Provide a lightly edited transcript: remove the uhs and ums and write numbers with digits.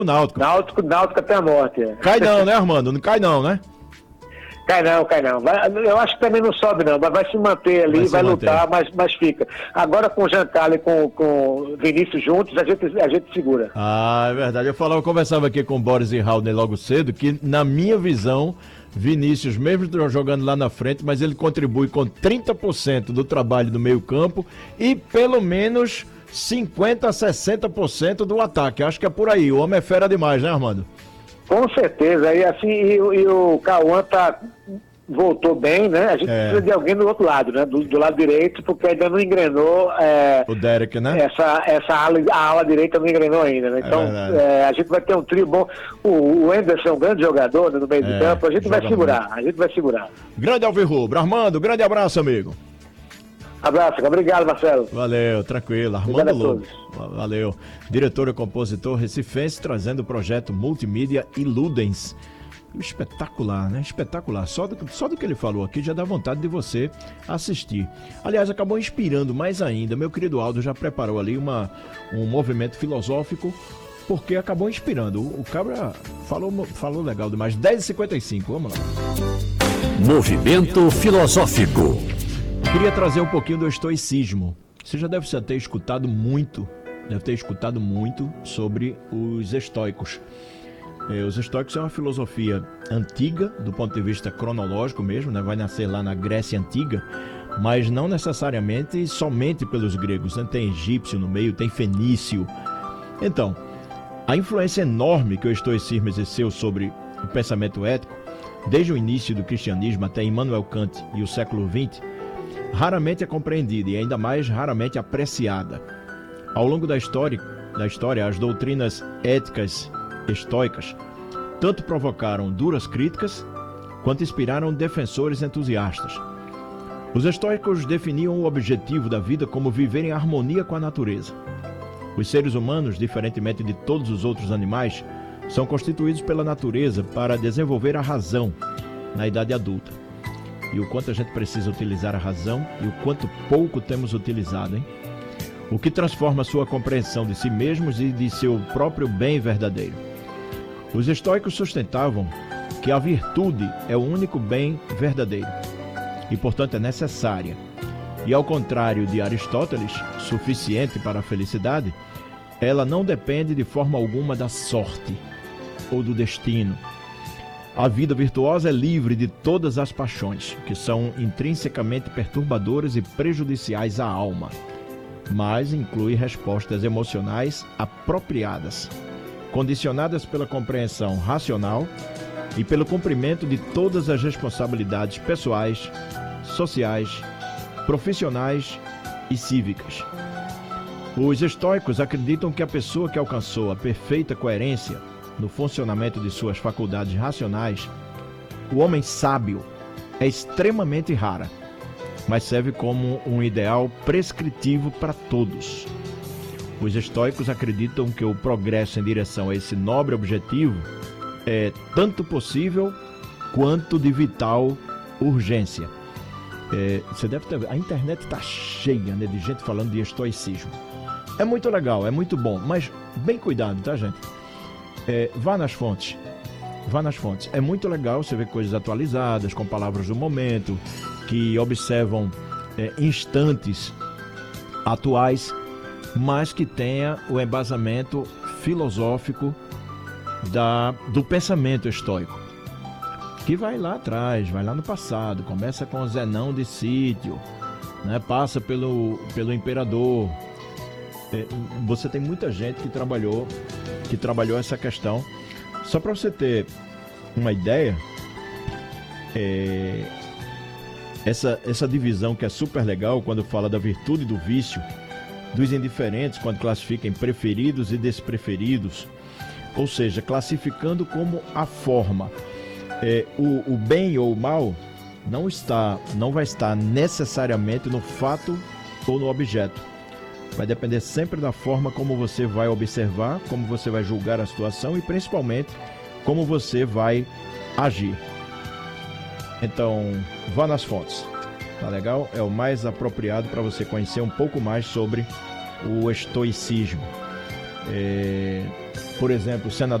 Náutico. Náutico até a morte. Cai não, né, Armando? Não cai não, né? Cai não. Eu acho que também não sobe não, mas vai se manter ali, vai lutar, mas fica. Agora com o Giancarlo e com o Vinícius juntos, a gente segura. Ah, é verdade. Eu conversava aqui com o Boris e Raul logo cedo, que na minha visão, Vinícius, mesmo jogando lá na frente, mas ele contribui com 30% do trabalho do meio campo e pelo menos 50% a 60% do ataque. Acho que é por aí. O homem é fera demais, né, Armando? Com certeza. E assim, e o Cauã voltou bem, né? A gente precisa de alguém do outro lado, né? Do lado direito, porque ainda não engrenou. O Derek, né? A ala direita não engrenou ainda, né? Então, a gente vai ter um trio bom. O Anderson é um grande jogador, né, no meio do campo. A gente vai segurar. Grande Alvirrubro. Armando, grande abraço, amigo. Abraço, obrigado, Marcelo. Valeu, tranquilo. Armando Lobo. Valeu. Diretor e compositor recifense, trazendo o projeto multimídia Iludens. Espetacular, né? Espetacular. Só do que ele falou aqui já dá vontade de você assistir. Aliás, acabou inspirando mais ainda. Meu querido Aldo já preparou ali um movimento filosófico, porque acabou inspirando. O Cabra falou legal demais. 10h55, vamos lá. Movimento filosófico. Queria trazer um pouquinho do estoicismo. Você já deve ter escutado muito sobre os estoicos. Os estoicos são uma filosofia antiga, do ponto de vista cronológico mesmo, né? Vai nascer lá na Grécia Antiga, mas não necessariamente somente pelos gregos, né? Tem egípcio no meio, tem fenício. Então, a influência enorme que o estoicismo exerceu sobre o pensamento ético, desde o início do cristianismo até Immanuel Kant e o século XX, raramente é compreendida e ainda mais raramente apreciada. Ao longo da história, as doutrinas éticas estoicas tanto provocaram duras críticas quanto inspiraram defensores entusiastas. Os estoicos definiam o objetivo da vida como viver em harmonia com a natureza. Os seres humanos, diferentemente de todos os outros animais, são constituídos pela natureza para desenvolver a razão na idade adulta. E o quanto a gente precisa utilizar a razão e o quanto pouco temos utilizado, hein? O que transforma sua compreensão de si mesmos e de seu próprio bem verdadeiro. Os estoicos sustentavam que a virtude é o único bem verdadeiro e, portanto, é necessária. E, ao contrário de Aristóteles, suficiente para a felicidade, ela não depende de forma alguma da sorte ou do destino. A vida virtuosa é livre de todas as paixões, que são intrinsecamente perturbadoras e prejudiciais à alma, mas inclui respostas emocionais apropriadas, condicionadas pela compreensão racional e pelo cumprimento de todas as responsabilidades pessoais, sociais, profissionais e cívicas. Os estoicos acreditam que a pessoa que alcançou a perfeita coerência no funcionamento de suas faculdades racionais, o homem sábio, é extremamente rara, mas serve como um ideal prescritivo para todos. Os estoicos acreditam que o progresso em direção a esse nobre objetivo é tanto possível quanto de vital urgência. Você deve ter... A internet está cheia, né, de gente falando de estoicismo. É muito legal, é muito bom, mas bem cuidado, tá, gente? Vá nas fontes. É muito legal você ver coisas atualizadas, com palavras do momento, que observam instantes atuais, mas que tenha o embasamento filosófico do pensamento estoico, que vai lá atrás, vai lá no passado, começa com Zenão de Sítio, né, passa pelo imperador. Você tem muita gente que trabalhou essa questão. Só para você ter uma ideia, essa divisão que é super legal quando fala da virtude e do vício, dos indiferentes quando classifica em preferidos e despreferidos, ou seja, classificando como a forma. O bem ou o mal não vai estar necessariamente no fato ou no objeto. Vai depender sempre da forma como você vai observar, como você vai julgar a situação e principalmente como você vai agir. Então, vá nas fontes, tá legal? É o mais apropriado para você conhecer um pouco mais sobre o estoicismo. Por exemplo, o senador